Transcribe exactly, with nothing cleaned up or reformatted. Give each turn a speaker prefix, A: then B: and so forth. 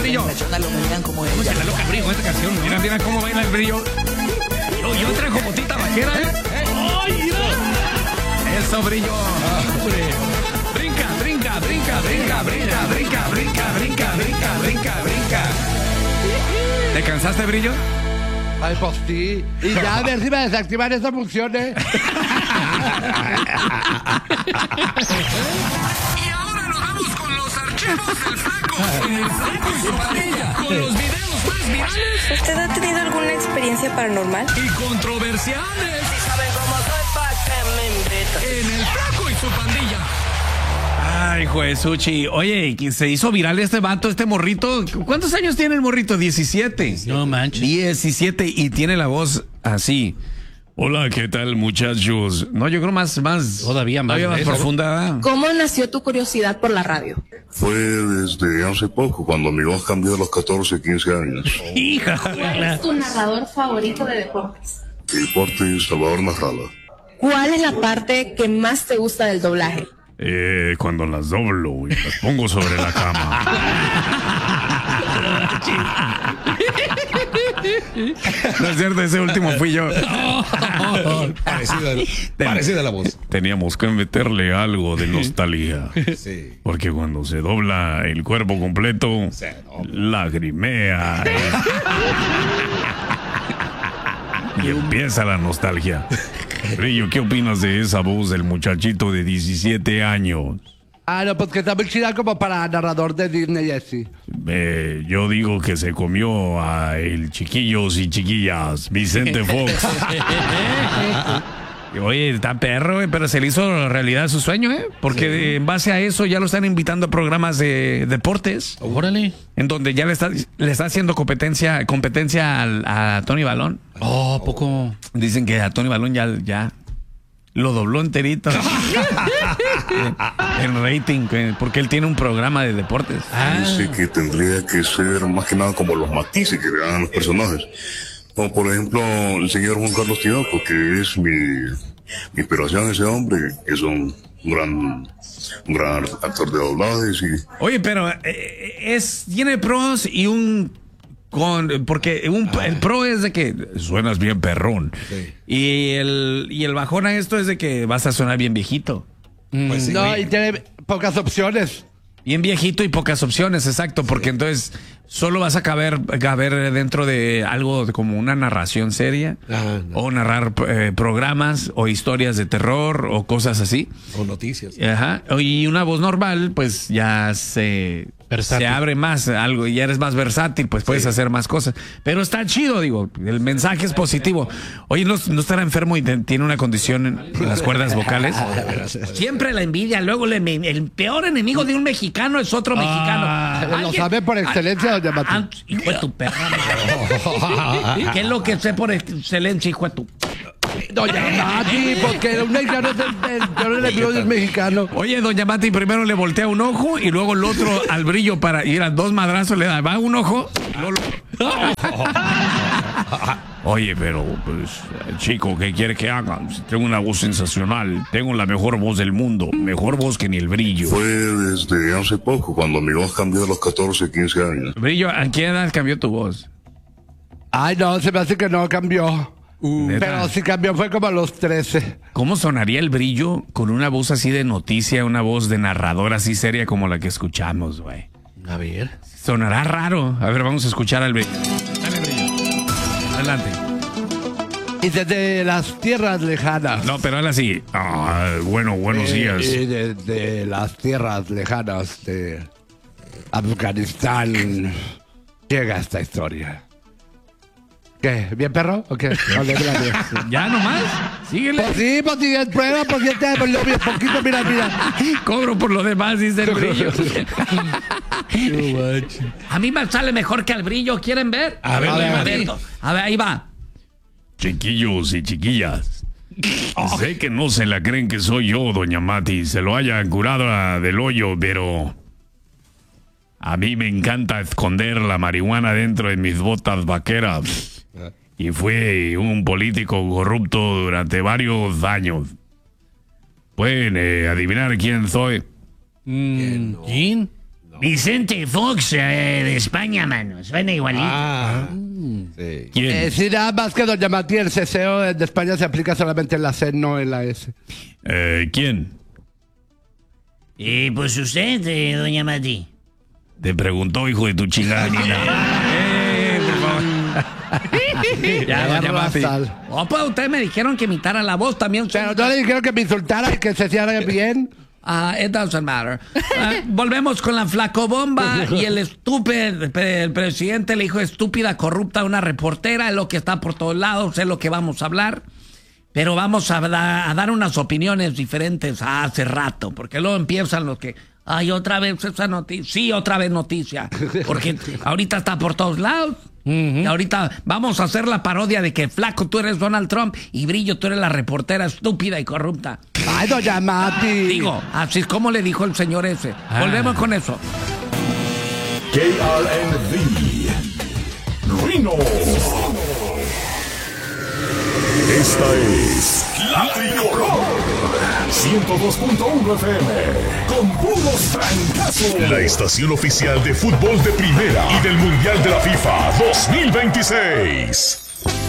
A: Brillo. ¿Cómo se la loca el Brillo con esta canción? Mira, mira cómo baila el Brillo. Yo, yo trajo botita vaquera, ¿eh? ¡Ay, mira! Eso, Brillo. Brinca, brinca, brinca, brinca, brinca, brinca, brinca, brinca, brinca, brinca, brinca. ¿Te cansaste, Brillo?
B: Ay, pues sí. Y ya a ver si me desactivan esas funciones.
A: Y ahora nos vamos con los archivos del Flaco. El Flaco y su pandilla. Con los videos más virales.
C: ¿Usted ha tenido alguna experiencia paranormal?
A: Y controversiales.
C: Si saben cómo soy, ¿pa' qué me invitan?
A: En el Flaco y su pandilla. Ay, Juesuchi. Oye, se hizo viral este vato, este morrito. ¿Cuántos años tiene el morrito? diecisiete.
D: No manches.
A: diecisiete y tiene la voz así. Hola, ¿qué tal, muchachos? No, yo creo más, más.
D: Todavía más,
A: todavía más profunda.
E: ¿Cómo nació tu curiosidad por la radio?
F: Fue desde hace poco, cuando mi voz cambió a los catorce, quince años.
A: Hija.
E: ¿Cuál es tu narrador favorito de deportes?
F: Deporte Salvador Narrala.
E: ¿Cuál es la parte que más te gusta del doblaje?
A: Eh, cuando las doblo y las pongo sobre la cama. No es cierto, ese último fui yo.
G: Parecida, parecida la voz.
A: Teníamos que meterle algo de nostalgia.
G: Sí.
A: Porque cuando se dobla el cuerpo completo, lagrimea. ¿eh? Y empieza la nostalgia. Brillo, ¿qué opinas de esa voz del muchachito de diecisiete años?
B: Ah, no, pues que está muy chida como para narrador de Disney y así.
A: Eh, yo digo que se comió a el chiquillos y chiquillas, Vicente Fox. Oye, está perro, eh, pero se le hizo realidad su sueño, ¿eh? Porque sí. En base a eso ya lo están invitando a programas de deportes.
D: Órale.
A: En donde ya le está, le está haciendo competencia, competencia al, a Tony Balón.
D: Oh, poco.
A: Dicen que a Tony Balón ya, ya lo dobló enterito. En rating, porque él tiene un programa de deportes.
F: Ah. Dice que tendría que ser más que nada como los matices que le dan a los personajes. Como por ejemplo el señor Juan Carlos Tinoco, que es mi, mi inspiración, ese hombre, que es un gran, un gran actor de doblajes. Y...
A: Oye, pero eh, es tiene pros y un con porque un, ah. el pro es de que suenas bien perrón. Sí. Y el y el bajón a esto es de que vas a sonar bien viejito.
B: Pues sí, no, y tiene pocas opciones.
A: Bien viejito y pocas opciones, exacto, porque sí. Entonces solo vas a caber, caber dentro de algo como una narración seria, ah, no. O narrar eh, programas o historias de terror o cosas así.
G: O noticias.
A: Ajá. Y una voz normal, pues ya se, se abre más algo, ya eres más versátil, pues puedes sí. hacer más cosas. Pero está chido, digo, el mensaje es positivo. Oye, ¿no, no estará enfermo y te, tiene una condición en, en las cuerdas vocales? Siempre la envidia, luego le, el peor enemigo de un mexicano es otro
B: ah,
A: mexicano.
B: Lo sabe por excelencia, doña Mati.
A: Hijo de tu perra. ¿Qué es lo que sé por excelencia, hijo de tu?
B: Doña Mati, porque un mexicano es el peor enemigo del mexicano.
A: Oye, doña Mati, primero le voltea un ojo y luego el otro al Brillo para ir a dos madrazos le da. Va un ojo. No lo... Oye, pero, pues, chico, ¿qué quiere que haga? Tengo una voz sensacional. Tengo la mejor voz del mundo. Mejor voz que ni el Brillo.
F: Fue desde hace poco, cuando mi voz cambió a los catorce, quince años.
A: Brillo, ¿a qué edad cambió tu voz?
B: Ay, no, se me hace que no cambió. Uh, pero si cambió fue como a los trece.
A: ¿Cómo sonaría el Brillo con una voz así de noticia, una voz de narrador así seria como la que escuchamos, güey?
D: A ver.
A: Sonará raro. A ver, vamos a escuchar al Brillo. Dale, Brillo. Adelante.
B: Y desde las tierras lejanas.
A: No, pero ahora sí. Ah, bueno, buenos
B: eh,
A: días.
B: Y desde las tierras lejanas de Afganistán llega esta historia. ¿Qué? ¿Bien, perro? ¿O qué?
A: ¿Ya nomás? Síguele.
B: Pues sí, pues sí, es prueba, pues ya te por lo bien poquito, mira, mira.
A: Cobro por lo demás, dice el Brillo. A mí me sale mejor que al Brillo, ¿quieren ver?
D: A ver, a ver,
A: a ver, a ver, ahí va. Chiquillos y chiquillas. Oh. Sé que no se la creen que soy yo, doña Mati, se lo haya curado a del hoyo, pero a mí me encanta esconder la marihuana dentro de mis botas vaqueras. Y fue un político corrupto durante varios años. ¿Pueden eh, adivinar quién soy?
D: Mm, ¿Quién? Vicente Fox eh, de España, mano. Suena igualito.
G: Ah, sí.
A: ¿Quién?
B: Eh, sí, nada más que doña Mati, el ceseo de España se aplica solamente en la C, no en la S.
A: Eh, ¿Quién?
D: Eh, pues usted, eh, doña Mati.
A: Te preguntó, hijo de tu chingada. eh, por favor.
B: Ya, doña Mati.
H: Oh, pues ustedes me dijeron que imitara la voz también.
B: Pero no le dijeron que me insultara y que se hiciera bien.
H: Ah, it doesn't matter. Ah, volvemos con la flacobomba y el estúpido, el presidente le dijo estúpida, corrupta a una reportera, es lo que está por todos lados, es lo que vamos a hablar. Pero vamos a, da, a dar unas opiniones diferentes a hace rato, porque luego empiezan los que, ay, otra vez esa noticia, sí, otra vez noticia, porque ahorita está por todos lados. Uh-huh. Y ahorita vamos a hacer la parodia de que Flaco tú eres Donald Trump y Brillo tú eres la reportera estúpida y corrupta.
B: Ay, doña Mati.
H: Digo, así es como le dijo el señor ese. Ah. Volvemos con eso.
I: K R N V Reno. Esta es La Tricolor ciento dos punto uno F M con puros trancazos. La estación oficial de fútbol de primera y del Mundial de la FIFA dos mil veintiséis.